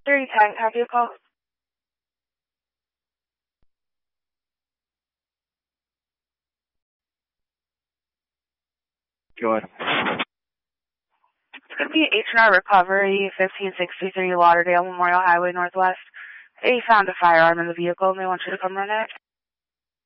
3010, have you call? Go ahead. It's going to be H&R Recovery, 1563 Lauderdale Memorial Highway Northwest. They found a firearm in the vehicle and they want you to come run it.